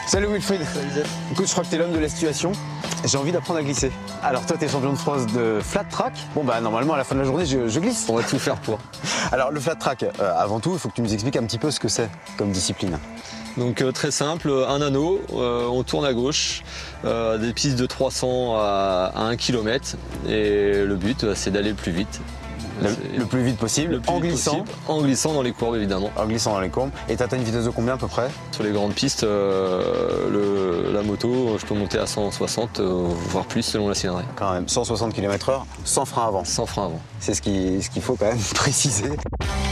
Salut Wilfried. Salut Zep. Écoute, je crois que t'es l'homme de la situation. J'ai envie d'apprendre à glisser. Alors toi, t'es champion de France de flat track. Bon bah normalement à la fin de la journée, je glisse. On va tout faire pour. Alors le flat track, avant tout, il faut que tu nous expliques un petit peu ce que c'est comme discipline. Donc très simple, un anneau, on tourne à gauche, des pistes de 300 à 1 km et le but c'est d'aller le plus vite. Le plus vite possible, en glissant. En glissant dans les courbes évidemment. En glissant dans les courbes. Et t'atteins une vitesse de combien à peu près? Sur les grandes pistes, la moto, je peux monter à 160, voire plus selon la cylindrée. Quand même, 160 km/h, sans frein avant. Sans frein avant. C'est ce qu'il faut quand même préciser.